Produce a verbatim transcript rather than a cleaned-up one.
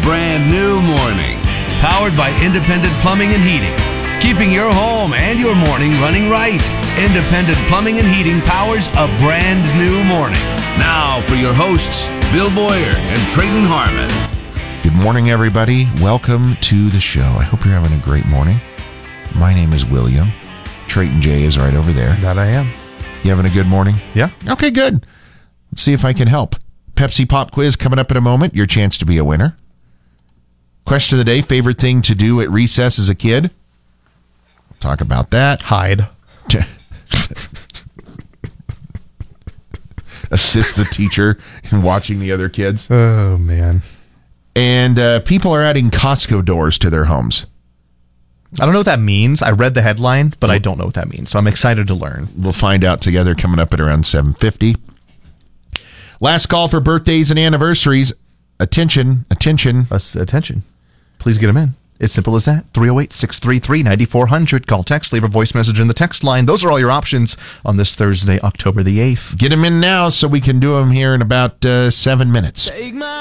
brand new morning. Powered by Independent Plumbing and Heating. Keeping your home and your morning running right. Independent Plumbing and Heating powers a brand new morning. Now for your hosts, Bill Boyer and Trayton Harmon. Good morning, everybody. Welcome to the show. I hope you're having a great morning. My name is William. Trayton J is right over there. That I am. You having a good morning? Yeah. Okay, good. Let's see if I can help. Pepsi Pop Quiz coming up in a moment. Your chance to be a winner. Question of the day, favorite thing to do at recess as a kid? Talk about that. Hide. Assist the teacher in watching the other kids. Oh, man. And uh, people are adding Costco doors to their homes. I don't know what that means. I read the headline, but I don't know what that means. So I'm excited to learn. We'll find out together coming up at around seven fifty. Last call for birthdays and anniversaries. Attention, attention. Uh, attention. Please get them in. It's simple as that. three oh eight, six three three, nine four hundred. Call, text, leave a voice message in the text line. Those are all your options on this Thursday, October the eighth. Get them in now so we can do them here in about uh, seven minutes. Take my